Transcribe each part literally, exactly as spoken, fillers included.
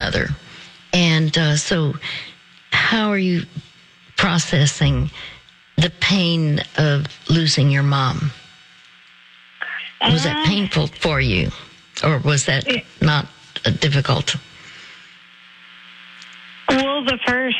mother. And uh, so how are you processing the pain of losing your mom? Was that painful for you, or was that not uh, difficult? Well, the first,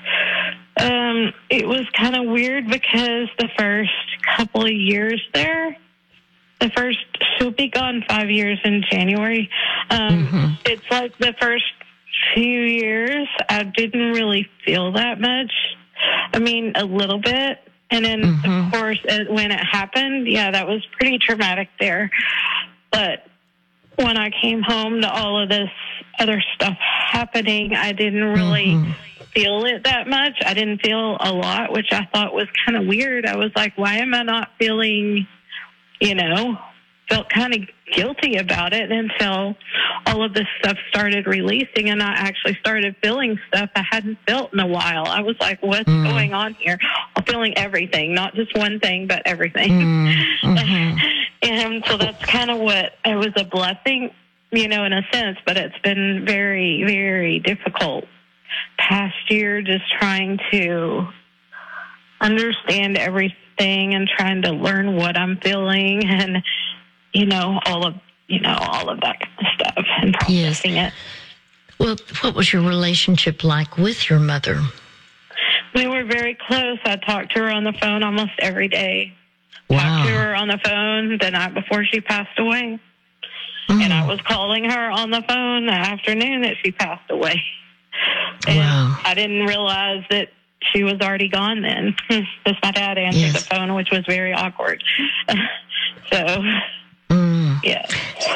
um, it was kind of weird because the first couple of years there, the first, she'll be gone five years in January. Um, mm-hmm. It's like the first few years, I didn't really feel that much. I mean, a little bit. And then, mm-hmm. of course, when it happened, yeah, that was pretty traumatic there. But when I came home to all of this other stuff happening, I didn't really mm-hmm. feel it that much. I didn't feel a lot, which I thought was kind of weird. I was like, why am I not feeling, you know, felt kind of guilty about it until all of this stuff started releasing, and I actually started feeling stuff I hadn't felt in a while. I was like, what's mm. going on here? I'm feeling everything, not just one thing, but everything. Mm. Mm-hmm. And so that's kind of what, it was a blessing, you know, in a sense, but it's been very, very difficult past year just trying to understand everything and trying to learn what I'm feeling and, you know, all of, you know, all of that kind of stuff and processing yes. it. Well, what was your relationship like with your mother? We were very close. I talked to her on the phone almost every day. Wow. Talked to her on the phone the night before she passed away. Mm. And I was calling her on the phone the afternoon that she passed away. And wow. I didn't realize that she was already gone then. Because my dad answered yes. the phone, which was very awkward. So... Mm. Yeah.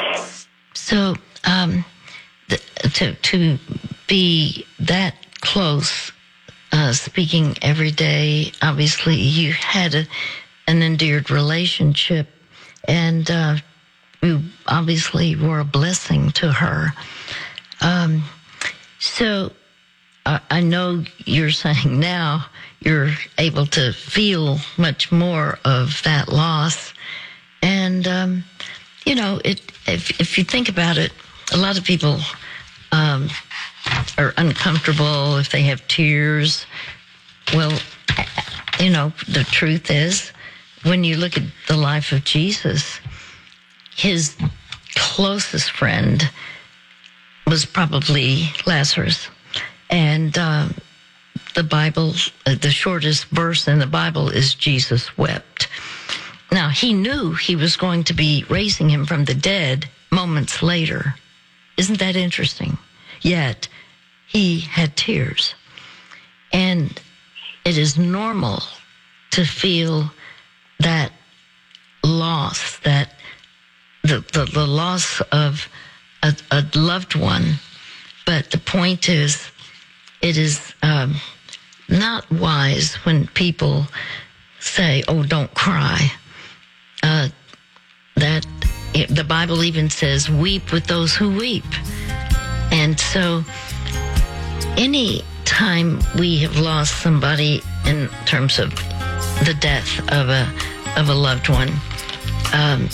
So, um, th- to to be that close, uh, speaking every day, obviously you had a, an endeared relationship, and uh, you obviously were a blessing to her. Um, so, uh, I know you're saying now you're able to feel much more of that loss. And, um, you know, it, if, if you think about it, a lot of people um, are uncomfortable if they have tears. Well, you know, the truth is, when you look at the life of Jesus, his closest friend was probably Lazarus. And uh, the Bible, uh, the shortest verse in the Bible is Jesus wept. Now, he knew he was going to be raising him from the dead moments later. Isn't that interesting? Yet, he had tears. And it is normal to feel that loss, that the, the, the loss of a, a loved one. But the point is, it is um, not wise when people say, oh, don't cry. Uh, that it, the Bible even says, weep with those who weep. And so any time we have lost somebody in terms of the death of a of a loved one, um,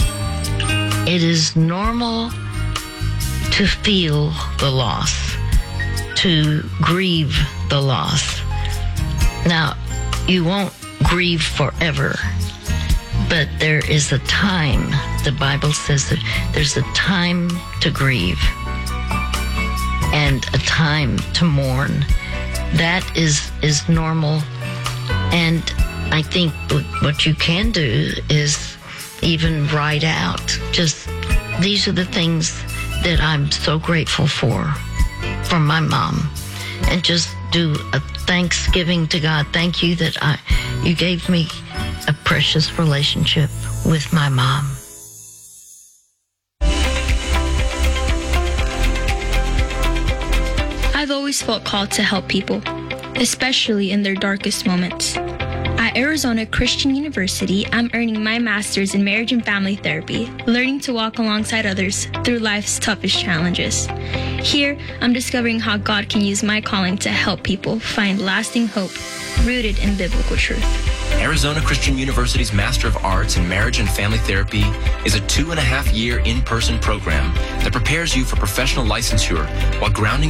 it is normal to feel the loss, to grieve the loss. Now, you won't grieve forever. But there is a time, the Bible says that there's a time to grieve and a time to mourn. That is, is normal. And I think what you can do is even write out just, these are the things that I'm so grateful for, for my mom. And just do a thanksgiving to God. Thank you that I, you gave me a precious relationship with my mom. I've always felt called to help people, especially in their darkest moments. At Arizona Christian University, I'm earning my master's in marriage and family therapy, learning to walk alongside others through life's toughest challenges. Here, I'm discovering how God can use my calling to help people find lasting hope rooted in biblical truth. Arizona Christian University's Master of Arts in Marriage and Family Therapy is a two and a half year in-person program that prepares you for professional licensure while grounding